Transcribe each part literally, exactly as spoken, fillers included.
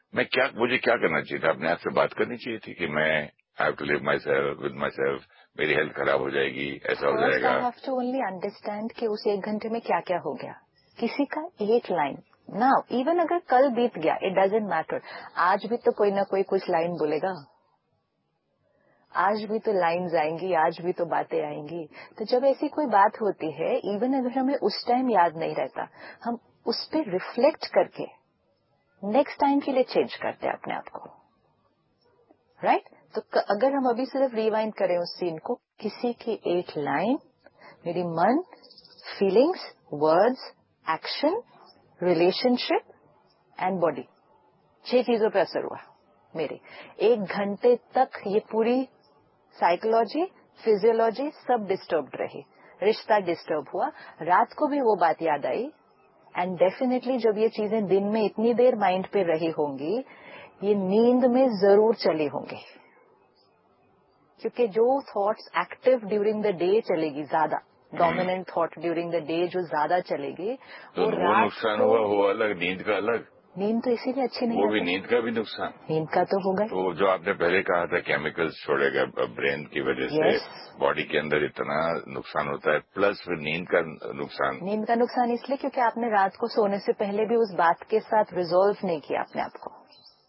मैं क्या मुझे क्या करना चाहिए था? अपने आप से बात करनी चाहिए थी कि मैं I have to live my self with my self, मेरी हेल्थ खराब हो जाएगी, ऐसा हो फर्स्ट जाएगा। I have to only understand कि उस एक घंटे में क्या क्या हो गया। किसी का एक लाइन ना, इवन अगर कल बीत गया, इट डजेंट मैटर, आज भी तो कोई ना कोई कुछ लाइन बोलेगा, आज भी तो लाइन्स आएंगी, आज भी तो बातें आएंगी। तो जब ऐसी कोई बात होती है, इवन अगर हमें उस टाइम याद नहीं रहता, हम उस पर रिफ्लेक्ट करके नेक्स्ट टाइम के लिए चेंज करते हैं अपने आप को, राइट right? तो अगर हम अभी सिर्फ रिवाइंड करें उस सीन को, किसी की एक लाइन, मेरी मन, feelings, words, action, relationship and body, छह चीजों पर असर हुआ मेरे। एक घंटे तक ये पूरी साइकोलॉजी, फिजियोलॉजी सब डिस्टर्ब रही, रिश्ता डिस्टर्ब हुआ, रात को भी वो बात याद आई। एंड डेफिनेटली जब ये चीजें दिन में इतनी देर माइंड पे रही होंगी, ये नींद में जरूर चली होंगी, क्योंकि जो thoughts active during the day चलेगी, ज्यादा dominant thought during the day जो ज्यादा चलेगी, तो वो वो रात नुकसान को, हुआ, वो अलग, नींद का अलग। नींद तो इसीलिए अच्छी नहीं वो भी आती, नींद का भी नुकसान। नींद का तो होगा। तो जो आपने पहले कहा था केमिकल्स छोड़ेगा ब्रेन की वजह से, यस, बॉडी के अंदर इतना नुकसान होता है, प्लस फिर नींद का नुकसान। नींद का नुकसान इसलिए क्योंकि आपने रात को सोने से पहले भी उस बात के साथ रिजोल्व नहीं किया अपने आप को,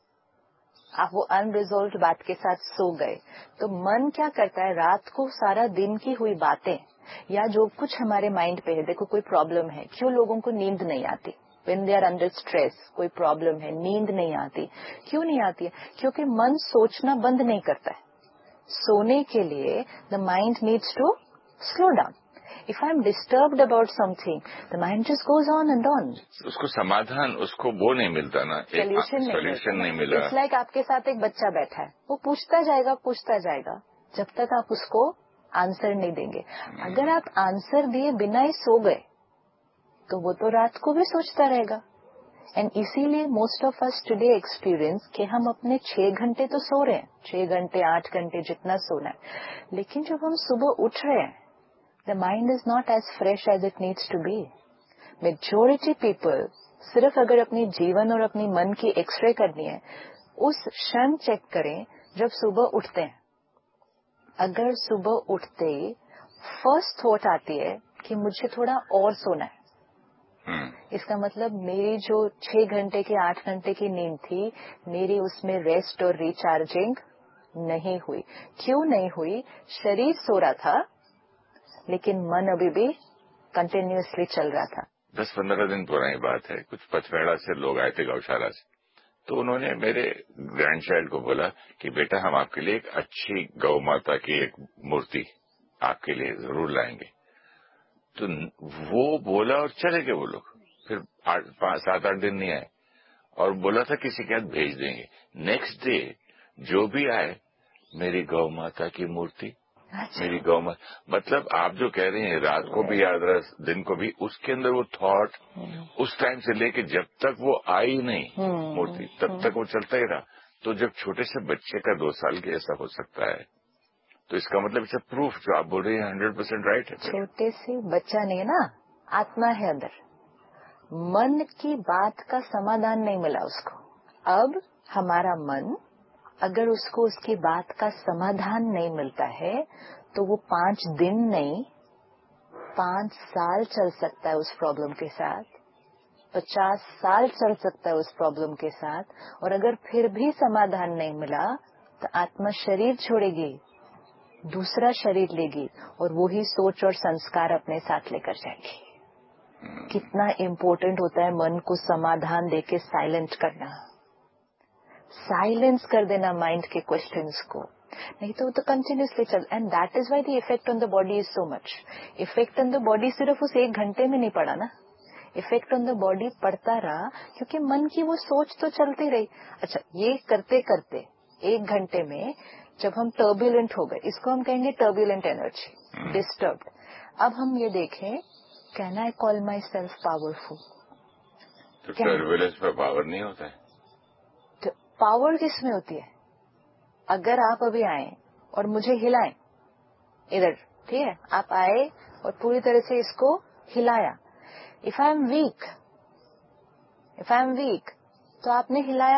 आप वो अनरिजोल्व बात के साथ सो गए। तो मन क्या करता है, रात को सारा दिन की हुई बातें या जो कुछ हमारे माइंड पे है, देखो कोई प्रॉब्लम है, क्यों लोगों को नींद नहीं आती, when they are under stress, कोई प्रॉब्लम है, नींद नहीं आती, क्यों नहीं आती है? क्योंकि मन सोचना बंद नहीं करता है। सोने के लिए the mind needs to slow down. If I'm disturbed about something, the mind just goes on and on. उसको समाधान, उसको वो नहीं मिलता ना, सोल्यूशन नहीं सोल्यूशन मिलता नहीं ना। मिला। इट्स लाइक आपके साथ एक बच्चा बैठा है, वो पूछता जाएगा पूछता जाएगा जब तक आप उसको आंसर नहीं देंगे। अगर आप आंसर दिए बिना ही सो गए तो वो तो रात को भी सोचता रहेगा। एंड इसीलिए most of us today experience कि हम अपने छह घंटे तो सो रहे हैं, छह घंटे आठ घंटे जितना सोना है, लेकिन जब हम सुबह उठ रहे हैं, the mind is not as fresh as it needs to be. Majority people सिर्फ अगर अपनी जीवन और अपनी मन की एक्सरे करनी है, उस क्षण चेक करें जब सुबह उठते हैं। अगर सुबह उठते ही फर्स्ट थॉट आती है कि मुझे थोड़ा और सोना है, इसका मतलब मेरी जो छह घंटे की आठ घंटे की नींद थी, मेरी उसमें रेस्ट और रिचार्जिंग नहीं हुई। क्यों नहीं हुई? शरीर सो रहा था लेकिन मन अभी भी कंटिन्यूअसली चल रहा था। दस पंद्रह दिन पुरानी बात है, कुछ पचपेड़ा से लोग आए थे, गौशाला से। तो उन्होंने मेरे ग्रैंड चाइल्ड को बोला कि बेटा हम आपके लिए एक अच्छी गौ माता की एक मूर्ति आपके लिए जरूर लाएंगे। तो वो बोला और चले गए वो लोग। फिर आठ सात आठ दिन नहीं आए और बोला था किसी के हाथ भेज देंगे। नेक्स्ट डे जो भी आए, मेरी गौ माता की मूर्ति, अच्छा। मेरी गौ माता। मतलब आप जो कह रहे हैं रात को भी याद रहा, दिन को भी, उसके अंदर वो थॉट उस टाइम से लेके जब तक वो आई नहीं मूर्ति, तब तक वो चलता ही रहा। तो जब छोटे से बच्चे का दो साल के ऐसा हो सकता है, तो इसका मतलब इसे प्रूफ जो आप बोल रहे हैं हंड्रेड परसेंट राइट है। छोटे से बच्चा नहीं है ना, आत्मा है अंदर। मन की बात का समाधान नहीं मिला उसको। अब हमारा मन, अगर उसको उसकी बात का समाधान नहीं मिलता है तो वो पांच दिन नहीं पांच साल चल सकता है उस प्रॉब्लम के साथ, पचास साल चल सकता है उस प्रॉब्लम के साथ। और अगर फिर भी समाधान नहीं मिला तो आत्मा शरीर छोड़ेगी, दूसरा शरीर लेगी और वो ही सोच और संस्कार अपने साथ लेकर जाएगी। कितना इम्पोर्टेंट होता है मन को समाधान देके साइलेंट करना, साइलेंस कर देना माइंड के क्वेश्चंस को, नहीं तो वो तो कंटिन्यूसली चल। And that is why the effect on the body is so much. Effect on the body सिर्फ उस एक घंटे में नहीं पड़ा ना, इफेक्ट ऑन द बॉडी पड़ता रहा क्योंकि मन की वो सोच तो चलती रही। अच्छा, ये करते करते एक घंटे में जब हम टर्ब्यूलेंट हो गए, इसको हम कहेंगे टर्ब्यूलेंट एनर्जी, डिस्टर्ब्ड। अब हम ये देखें, can I call my self powerful? तो टर्बुलेंस में पावर नहीं होता है। तो पावर किसमें होती है? अगर आप अभी आए और मुझे हिलाएं इधर, ठीक है, आप आए और पूरी तरह से इसको हिलाया, if I am weak, if I am weak तो आपने हिलाया